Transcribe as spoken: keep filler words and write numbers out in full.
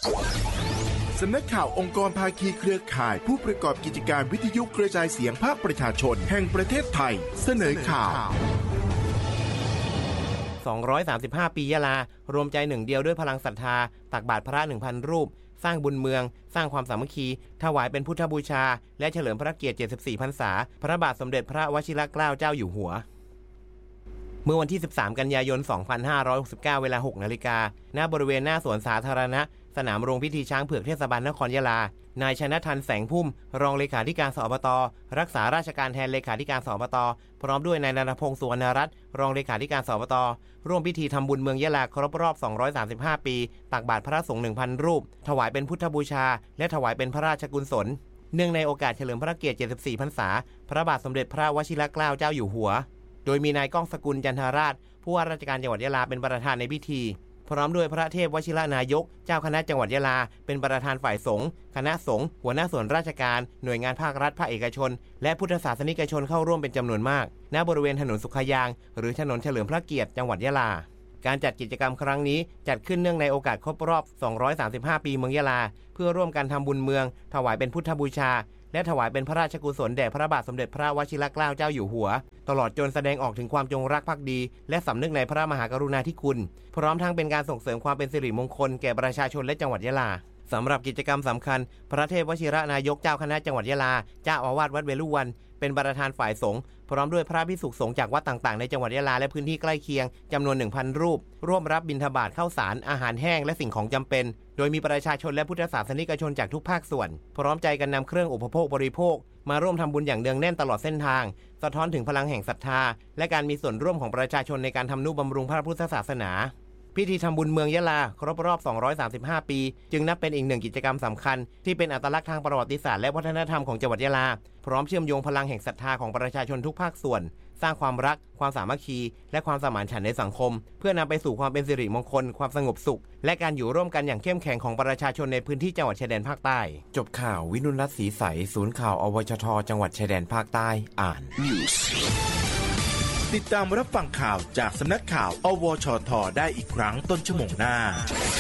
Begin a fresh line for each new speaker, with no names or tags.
สำนักข่าวองค์กรภาคีเครือข่ายผู้ประกอบกิจการวิทยุกระจายเสียงภาคประชาชนแห่งประเทศไทยเสนอข่าว
สองร้อยสามสิบห้าปียะลารวมใจหนึ่งเดียวด้วยพลังศรัทธาตักบาตรพระ หนึ่งพัน รูปสร้างบุญเมืองสร้างความสามัคคีถวายเป็นพุทธบูชาและเฉลิมพระเกียรติเจ็ดสิบสี่พรรษาพระบาทสมเด็จพระวชิรเกล้าเจ้าอยู่หัวเมื่อวันที่สิบสามกันยายนสองพันห้าร้อยหกสิบเก้าเวลา หกนาฬิกาณบริเวณหน้าสวนสาธารณะสนามโรงพิธีช้างเผือกเทศบาลนครยะลานายชนทันแสงพุ่มรองเลขาธิการสอบต.รักษาราชการแทนเลขาธิการสอบต.พร้อมด้วยนายณัฐพงษ์ สุวรรณรัตน์รองเลขาธิการสอบต.ร่วมพิธีทำบุญเมืองยะลาครบรอบสองร้อยสามสิบห้าปีตักบาตรพระสงฆ์ หนึ่งพัน รูปถวายเป็นพุทธบูชาและถวายเป็นพระราชกุศลเนื่องในโอกาสเฉลิมพระเกียรติเจ็ดสิบสี่พรรษาพระบาทสมเด็จพระวชิรเกล้าเจ้าอยู่หัวโดยมีนายก้องสกุลจันทราชผู้ว่าราชการจังหวัดยะลาเป็นประธานในพิธีพร้อมด้วยพระเทพวชิรนายกเจ้าคณะจังหวัดยะลาเป็นประธานฝ่ายสงฆ์คณะสงฆ์หัวหน้าส่วนราชการหน่วยงานภาครัฐภาคเอกชนและพุทธศาสนิกชนเข้าร่วมเป็นจำนวนมากณบริเวณถนนสุขยางหรือถนนเฉลิมพระเกียรติจังหวัดยะลาการจัดกิจกรรมครั้งนี้จัดขึ้นเนื่องในโอกาสครบรอบสองร้อยสามสิบห้าปีเมืองยะลาเพื่อร่วมกันทำบุญเมืองถวายเป็นพุทธบูชาและถวายเป็นพระราชกุศลแด่พระบาทสมเด็จพระวชิรเกล้าเจ้าอยู่หัวตลอดจนแสดงออกถึงความจงรักภักดีและสำนึกในพระมหากรุณาธิคุณพร้อมทั้งเป็นการส่งเสริมความเป็นสิริมงคลแก่ประชาชนและจังหวัดยะลาสำหรับกิจกรรมสำคัญพระเทพวชิรนายกเจ้าคณะจังหวัดยะลาเจ้าอาวาสวัดเวลุวันเป็นประธานฝ่ายสงฆ์พร้อมด้วยพระภิกษุสงฆ์จากวัดต่างๆในจังหวัดยะลาและพื้นที่ใกล้เคียงจำนวน หนึ่งพัน รูปร่วมรับบิณฑบาตข้าวสารอาหารแห้งและสิ่งของจำเป็นโดยมีประชาชนและพุทธศาสนิกชนจากทุกภาคส่วนพร้อมใจกันนำเครื่องอุปโภคบริโภคมาร่วมทำบุญอย่างเนืองแน่นตลอดเส้นทางสะท้อนถึงพลังแห่งศรัทธาและการมีส่วนร่วมของประชาชนในการทำนุบำรุงพระพุทธศาสนาพิธีทำบุญเมืองยะลาครบรอบสองร้อยสามสิบห้าปีจึงนับเป็นอีกหนึ่งกิจกรรมสำคัญที่เป็นอัตลักษณ์ทางประวัติศาสตร์และวัฒนธรรมของจังหวัดยะลาพร้อมเชื่อมโยงพลังแห่งศรัทธาของประชาชนทุกภาคส่วนสร้างความรักความสามัคคีและความสมานฉันท์ในสังคมเพื่อนำไปสู่ความเป็นสิริมงคลความสงบสุขและการอยู่ร่วมกันอย่างเข้มแข็งของประชาชนในพื้นที่จังหวัดชายแดนภาคใต้จบข่าววินุรัตน์ศรีใสศูนย์ข่าวอวชทจังหวัดชายแดนภาคใต้อ่าน
ติดตามรับฟังข่าวจากสำนักข่าวอวชทได้อีกครั้งต้นชั่วโมงหน้า